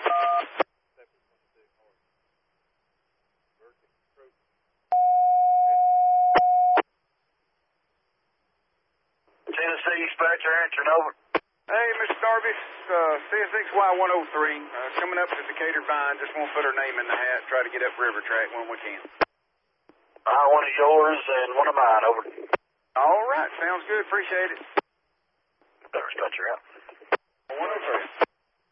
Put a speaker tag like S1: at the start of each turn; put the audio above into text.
S1: Tennessee dispatcher answering over.
S2: Hey, Mr. Darby, CSXY103, coming up to Decatur Vine. Just want to put her name in the hat, try to get up river track when we can.
S1: One of yours and one of mine, over.
S2: All right, sounds good. Appreciate it.
S1: Better dispatcher out.
S2: 103.